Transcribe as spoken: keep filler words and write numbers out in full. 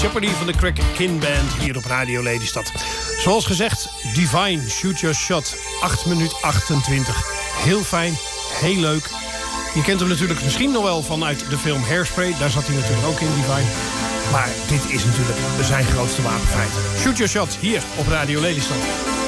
Jeopardy van de Crack Kin Band hier op Radio Lelystad. Zoals gezegd, Divine, Shoot Your Shot, acht minuten achtentwintig. Heel fijn, heel leuk. Je kent hem natuurlijk misschien nog wel vanuit de film Hairspray. Daar zat hij natuurlijk ook in, Divine. Maar dit is natuurlijk zijn grootste wapenfeit. Shoot Your Shot hier op Radio Lelystad.